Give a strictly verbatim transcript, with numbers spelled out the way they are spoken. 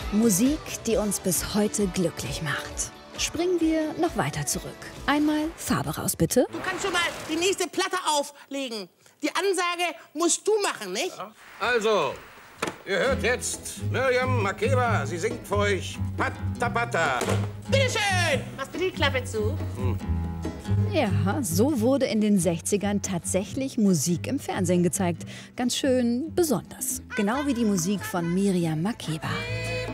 Musik, die uns bis heute glücklich macht. Springen wir noch weiter zurück. Einmal Farbe raus, bitte. Du kannst schon mal die nächste Platte auflegen. Die Ansage musst du machen, nicht? Ja. Also, ihr hört jetzt Miriam Makeba. Sie singt für euch Patta Patta. Bitteschön! Mach bitte die Klappe zu. Hm. Ja, so wurde in den sechzigern tatsächlich Musik im Fernsehen gezeigt. Ganz schön besonders. Genau wie die Musik von Miriam Makeba.